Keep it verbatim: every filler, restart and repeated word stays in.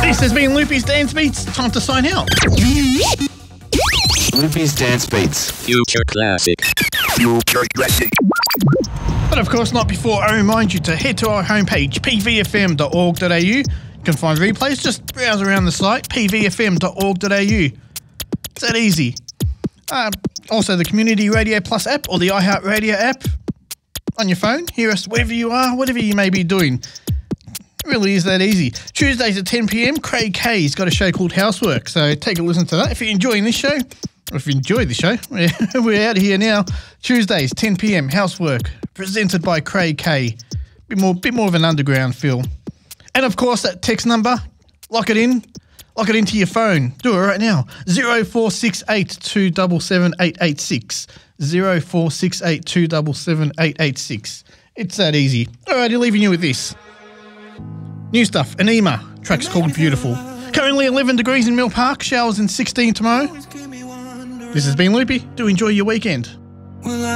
This has been Loopy's Dance Beats. Time to sign out. Loopy's Dance Beats. Future Classic. Future Classic. But of course not before I remind you to head to our homepage, p v f m dot org dot a u. You can find replays, just browse around the site, p v f m dot org dot a u. It's that easy. Uh, also the Community Radio Plus app or the iHeartRadio app on your phone. Hear us wherever you are, whatever you may be doing. It really is that easy. Tuesdays at ten p m, Craig Kay's got a show called Housework, so take a listen to that. If you're enjoying this show, or if you enjoy the show, we're out of here now. Tuesdays, ten p m, Housework, presented by Craig Kay. Bit more, bit more of an underground feel. And of course, that text number, lock it in, lock it into your phone. Do it right now. zero four six eight two seven seven eight eight six. zero four six eight two seven seven eight eight six. It's that easy. Alrighty, leaving you with this. New stuff, Anima. Track's called Beautiful. Currently eleven degrees in Mill Park, showers in sixteen tomorrow. This has been Loopy. Do enjoy your weekend.